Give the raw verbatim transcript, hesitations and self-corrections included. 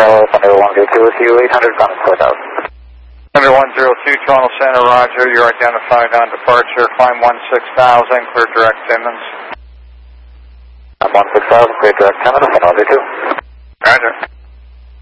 Toronto, Thunder one zero two, C U eight hundred, Common four thousand. Thunder one zero two, Toronto Center, roger. You're identified on departure. Climb one six thousand, clear direct Timmins. I'm one six thousand, clear direct Timmins, one zero two. Roger.